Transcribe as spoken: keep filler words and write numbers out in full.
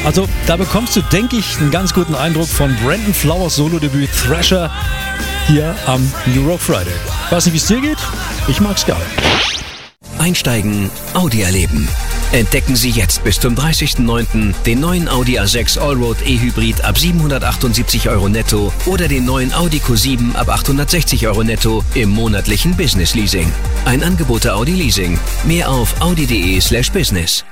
Also da bekommst du, denke ich, einen ganz guten Eindruck von Brandon Flowers Solo-Debüt Thrasher hier am New Rock Friday. Weiß nicht, wie es dir geht? Ich mag's gerne. Einsteigen, Audi erleben. Entdecken Sie jetzt bis zum dreißigsten neunten den neuen Audi A sechs Allroad E-Hybrid ab siebenhundertachtundsiebzig Euro netto oder den neuen Audi Q sieben ab achthundertsechzig Euro netto im monatlichen Business Leasing. Ein Angebot der Audi Leasing. Mehr auf audi punkt de slash business.